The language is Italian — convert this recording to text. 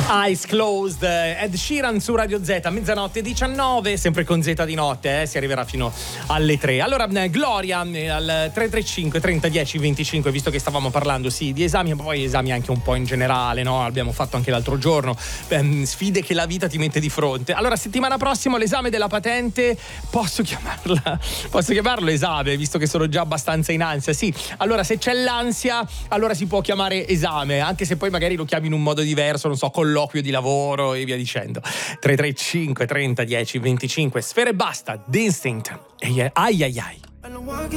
Eyes Closed, Ed Sheeran su Radio Z, mezzanotte 19, sempre con Z di notte, si arriverà fino alle 3. Allora, Gloria al 335 30 10 25, visto che stavamo parlando di esami, ma poi esami anche un po' in generale, no? Abbiamo fatto anche l'altro giorno, sfide che la vita ti mette di fronte. Allora, settimana prossima l'esame della patente, posso chiamarlo esame, visto che sono già abbastanza in ansia? Sì, allora se c'è l'ansia, allora si può chiamare esame, anche se poi magari lo chiami in un modo diverso, non so, colloquio di lavoro e via dicendo. 335 30 10 25, Sfera Ebbasta, The Instinct, ai ai ai.